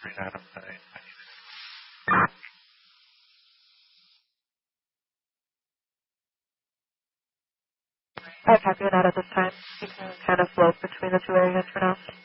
I'd copy it out at this time. You can kind of float between the two areas for now.